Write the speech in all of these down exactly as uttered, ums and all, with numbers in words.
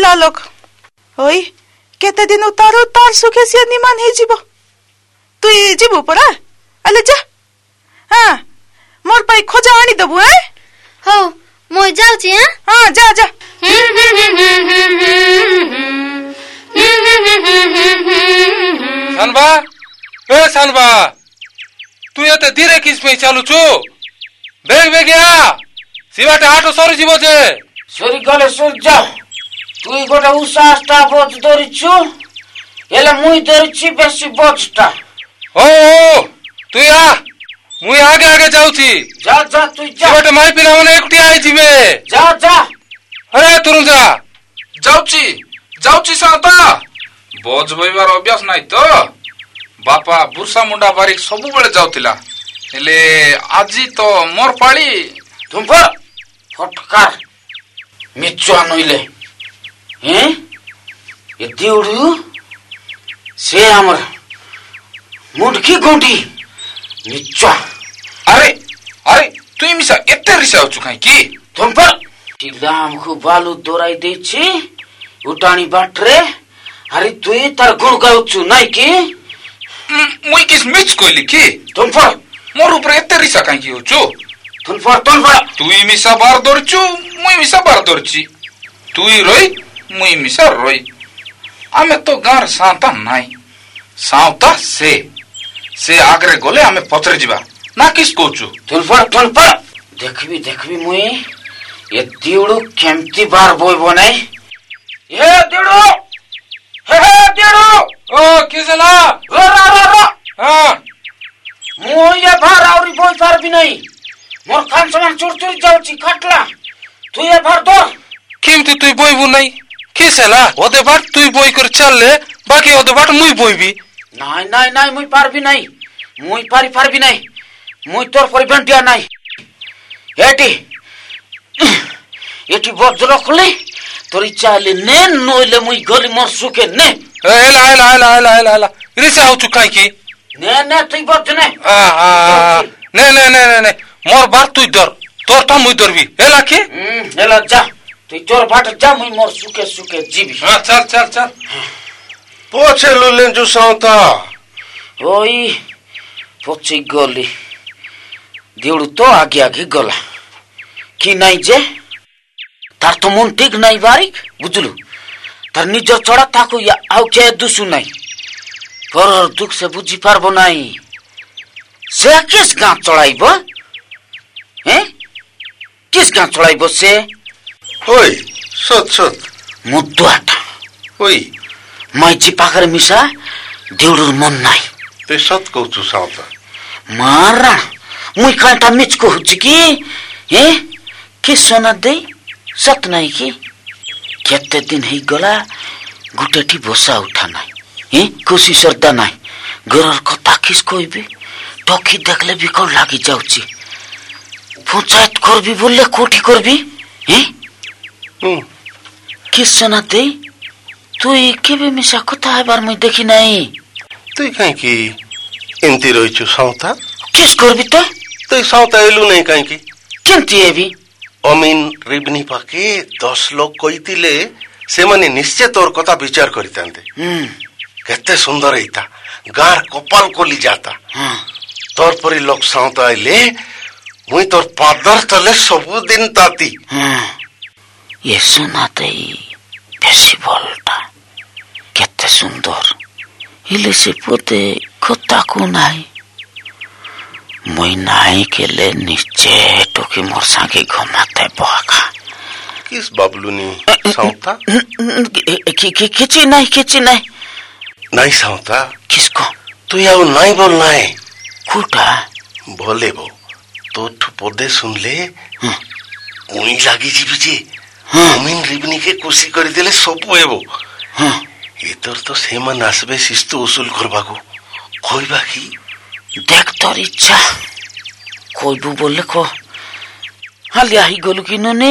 पिला लोक ओई केते दिन उतारो तार सुखे से निमान हे जीवो तू जीवो परा अले जा हां मोर पाई खोजा आनी दबु है हो मो जाऊ छी हां हां जा जा सनबा ए सनबा तू एते धीरे किस पे चालू छु बेग बेग आ सिवाटे आटो सरी जीवो जे सरी गले सर जा तू गोटा उसा स्टाफ बोझ धरी छु एला मुई धरी छि बेसी बोझटा ओ तू आ मुई आगे आगे जाऊ छी जा जा तू जा सिवाटे माई पिला माने एकटी आई जीवे जा जा अरे तुरु जा जाऊ छी जाऊ छी साता बोझ बइबार अभ्यास नाही तो बापा बुरसा मुंडा बारिक सब बेले जाउतिला हेले आजी तो मोर पाली तुम पर फटकार मिचुआ नइले हैं ये दिउडु से हमर मुडकी गोंडी मिचुआ अरे अरे तू मिसा एते रिसाउ छु काई की तुम पर टिलाम को बालू दोराई दे छी उटानी बाटरे अरे तू तार गुण गाउ छु नाही की मुई किस मिच कोइली की तुम पर मोर ऊपर एते रिसा काई की हो छु तुम पर तुम पर तू मिसा बार दरछु मुई मिसा बार दरछि तू रोई मुई मिसा रोई आमे तो गार सांता नाही सांता से से आगरे गले आमे पत्रे जिबा ना किस कोचु तुम पर तुम पर देखबी देखबी मुई ये दिउडु केमती बार बोय बनाई ये दिउडु हे हे दिउडु ओ किसला रा रा रा रा हां मुई ये बार आउरी बोय पार भी नहीं मोर खान सामान चोर चोरी जाउची काटला तू ये बार दो किमती तुई बोइबु नाही किसला ओदे बाट तुई बोई कर चल ले बाकी ओदे बाट मुई बोइबी नहीं नहीं नहीं मुई पार भी नहीं मुई पारी पार भी नहीं मुई तोर पर बंटिया नहीं एटी एटी बोझ रखले तोरी चाले ने नोले मुई गली मोर सुके ने एला एला एला एला एला एला रिसा हो चुकाई की ने ने तुई बोझ ने आ आ ने ने ने ने ने मोर बात तुई डर तोर ता मुई डरबी एला की हम एला जा तुई तोर बाट जा मुई मोर सुके सुके जीबी हां चल चल चल पोछे लुलेन जो साउता ओई पोछी गली दिउडु तो आगे आगे गला कि नहीं जे तार तो मन ठीक नहीं बारिक बुझलु तार निजर चढ़ा ताको या आउ के दुसु नहीं पर दुख से बुझी पारबो नहीं से किस गां चढ़ाइबो हैं किस गां चढ़ाइबो से ओई सत सत मुद्दाटा ओई मैं जी पाकर मिसा दिउडुर मन नहीं ते सत कहछु साउता मारा मुई कांटा मिच को हुची की हैं कि सोना दे सत नहीं की केते दिन ही गला गुटेटी बोसा उठा नहीं हैं खुशी सरदा नहीं गरर कथा किस कोई भी टोकी देखले भी को लागी जाउची पंचायत करबी बोले कोठी करबी हैं हम किस सोना दे तू केबे मिसा कथा है बार मैं देखी नहीं तू काई की एंती रहिछु साउता किस करबी तो तू साउता एलु नहीं काई की केमती एबी अमीन रिबनी पाके दस लोग कहितिले से माने निश्चय तोर कथा विचार करितांते हम केते सुंदर हेता गार कपाल कोली जाता हां तोर परी लोग साउता आइले मुई तोर पादर तले सब दिन ताती हां ये सुनाते बेसी बोलता केते सुंदर इले से पोते कथा को नाही मुई नाही केले निश्चय टोकी मोर सागे घमाते बाका किस बाबलुनी साउता कि कि किछि नाही किछि नाही नहीं साउता किसको तू याव नहीं बोलना है कुटा बोले बो तो ठु पदे सुन ले मुई लागी जीबी जे अमीन रिबनी के खुशी करि देले सब हेबो हां इतर तो सेमन आसबे शिस्त उसूल करबा को कोई बाकी देख तोर इच्छा कोई भी बोले को हाल यही गलु कि नने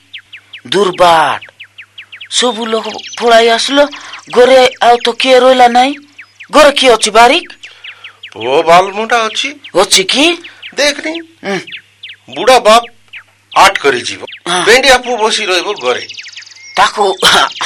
दुर्बाट सब लोग पळाई आसलो गोरे आउ तो के रोइला नाही गोरे की अछि बारिक ओ बाल मुंडा अछि अछि की देखनी बुढ़ा बाप आठ करी जीव बेंडी आपु बसी रहबो घरे ताको